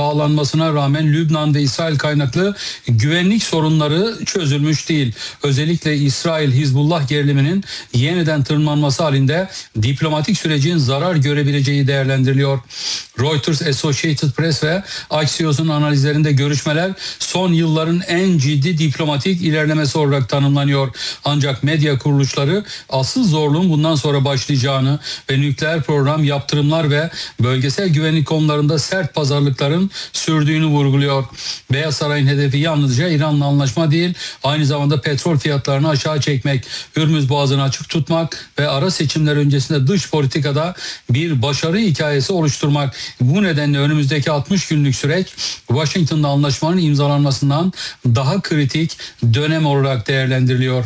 sağlanmasına rağmen Lübnan ve İsrail kaynaklı güvenlik sorunları çözülmüş değil. Özellikle İsrail-Hizbullah geriliminin yeniden tırmanması halinde diplomatik sürecin zarar görebileceği değerlendiriliyor. Reuters, Associated Press ve Axios'un analizlerinde görüşmeler son yılların en ciddi diplomatik ilerlemesi olarak tanımlanıyor. Ancak medya kuruluşları asıl zorluğun bundan sonra başlayacağını ve nükleer program, yaptırımlar ve bölgesel güvenlik konularında sert pazarlıkların sürdüğünü vurguluyor. Beyaz Saray'ın hedefi yalnızca İran'la anlaşma değil, aynı zamanda petrol fiyatlarını aşağı çekmek, Hürmüz Boğazı'nı açık tutmak ve ara seçimler öncesinde dış politikada bir başarı hikayesi oluşturmak. Bu nedenle önümüzdeki 60 günlük süreç Washington'da anlaşmanın imzalanmasından daha kritik dönem olarak değerlendiriliyor.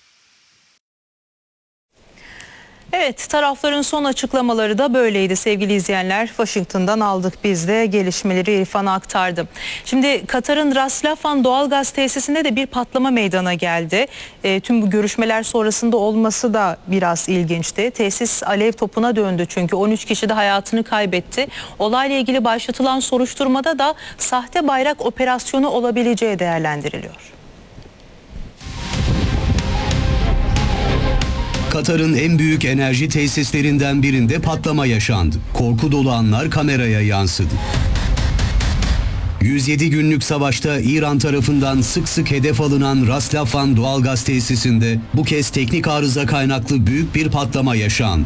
Evet, tarafların son açıklamaları da böyleydi sevgili izleyenler. Washington'dan aldık biz de gelişmeleri İrfan'a aktardım. Şimdi Katar'ın Ras Laffan doğalgaz tesisinde de bir patlama meydana geldi. Tüm bu görüşmeler sonrasında olması da biraz ilginçti. Tesis alev topuna döndü çünkü 13 kişi de hayatını kaybetti. Olayla ilgili başlatılan soruşturmada da sahte bayrak operasyonu olabileceği değerlendiriliyor. Katar'ın en büyük enerji tesislerinden birinde patlama yaşandı. Korku dolu anlar kameraya yansıdı. 107 günlük savaşta İran tarafından sık sık hedef alınan Ras Laffan doğalgaz tesisinde bu kez teknik arıza kaynaklı büyük bir patlama yaşandı.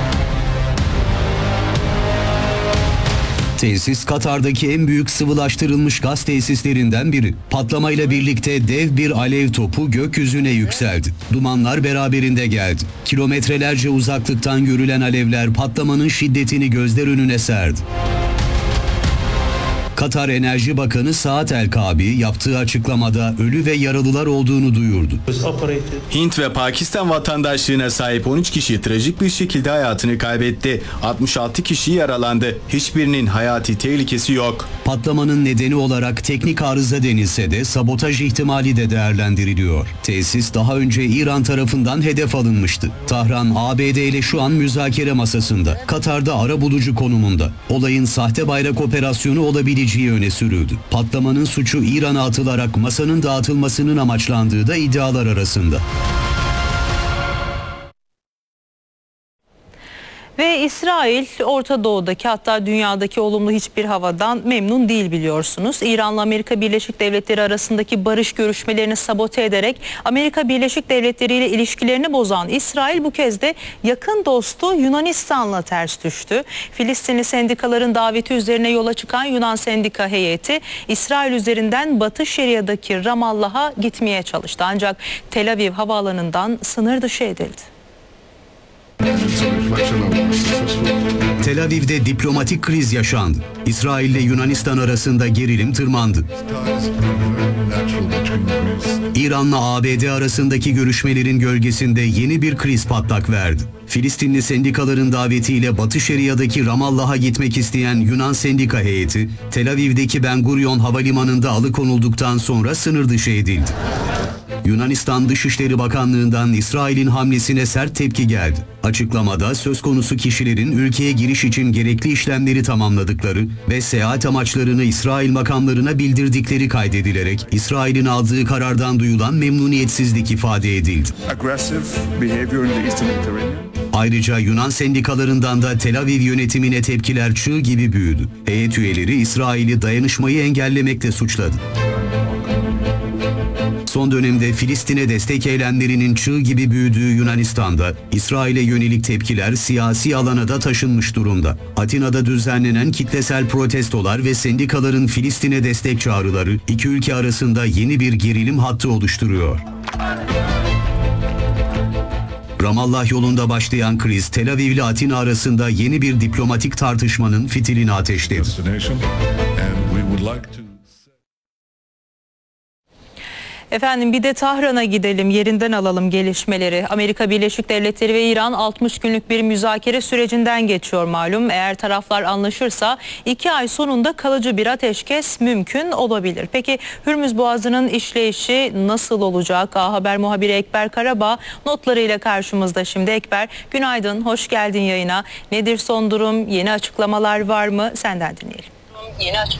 Tesis, Katar'daki en büyük sıvılaştırılmış gaz tesislerinden biri. Patlamayla birlikte dev bir alev topu gökyüzüne yükseldi. Dumanlar beraberinde geldi. Kilometrelerce uzaklıktan görülen alevler patlamanın şiddetini gözler önüne serdi. Katar Enerji Bakanı Saad El-Kaabi yaptığı açıklamada ölü ve yaralılar olduğunu duyurdu. Hint ve Pakistan vatandaşlığına sahip 13 kişi trajik bir şekilde hayatını kaybetti. 66 kişi yaralandı. Hiçbirinin hayati tehlikesi yok. Patlamanın nedeni olarak teknik arıza denilse de sabotaj ihtimali de değerlendiriliyor. Tesis daha önce İran tarafından hedef alınmıştı. Tahran, ABD ile şu an müzakere masasında. Katar'da arabulucu konumunda. Olayın sahte bayrak operasyonu olabileceği öne sürüldü. Patlamanın suçu İran'a atılarak masanın dağıtılmasının amaçlandığı da iddialar arasında. Ve İsrail Orta Doğu'daki hatta dünyadaki olumlu hiçbir havadan memnun değil biliyorsunuz. İran'la Amerika Birleşik Devletleri arasındaki barış görüşmelerini sabote ederek Amerika Birleşik Devletleri ile ilişkilerini bozan İsrail bu kez de yakın dostu Yunanistan'la ters düştü. Filistinli sendikaların daveti üzerine yola çıkan Yunan sendika heyeti İsrail üzerinden Batı Şeria'daki Ramallah'a gitmeye çalıştı. Ancak Tel Aviv havaalanından sınır dışı edildi. Tel Aviv'de diplomatik kriz yaşandı. İsrail ile Yunanistan arasında gerilim tırmandı. İran'la ABD arasındaki görüşmelerin gölgesinde yeni bir kriz patlak verdi. Filistinli sendikaların davetiyle Batı Şeria'daki Ramallah'a gitmek isteyen Yunan sendika heyeti, Tel Aviv'deki Ben Gurion Havalimanı'nda alıkonulduktan sonra sınır dışı edildi. Yunanistan Dışişleri Bakanlığı'ndan İsrail'in hamlesine sert tepki geldi. Açıklamada söz konusu kişilerin ülkeye giriş için gerekli işlemleri tamamladıkları ve seyahat amaçlarını İsrail makamlarına bildirdikleri kaydedilerek İsrail'in aldığı karardan duyulan memnuniyetsizlik ifade edildi. Ayrıca Yunan sendikalarından da Tel Aviv yönetimine tepkiler çığ gibi büyüdü. Heyet üyeleri İsrail'i dayanışmayı engellemekle suçladı. Son dönemde Filistin'e destek eylemlerinin çığ gibi büyüdüğü Yunanistan'da İsrail'e yönelik tepkiler siyasi alana da taşınmış durumda. Atina'da düzenlenen kitlesel protestolar ve sendikaların Filistin'e destek çağrıları iki ülke arasında yeni bir gerilim hattı oluşturuyor. Ramallah yolunda başlayan kriz Tel Aviv ile Atina arasında yeni bir diplomatik tartışmanın fitilini ateşledi. Efendim bir de Tahran'a gidelim, yerinden alalım gelişmeleri. Amerika Birleşik Devletleri ve İran 60 günlük bir müzakere sürecinden geçiyor malum. Eğer taraflar anlaşırsa 2 ay sonunda kalıcı bir ateşkes mümkün olabilir. Peki Hürmüz Boğazı'nın işleyişi nasıl olacak? A Haber muhabiri Ekber Karabağ notlarıyla karşımızda şimdi. Ekber, günaydın, hoş geldin yayına. Nedir son durum? Yeni açıklamalar var mı? Senden dinleyelim.